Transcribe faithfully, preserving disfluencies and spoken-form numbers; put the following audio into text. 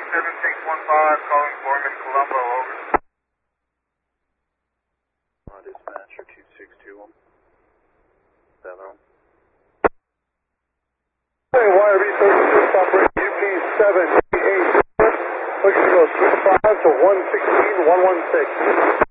seven six one five, calling Foreman Colombo, over. Uh, dispatcher two six two one. seven. Hey, Y R B thirty-six, operator U P seven eight, looking to go three five to one sixteen one one six.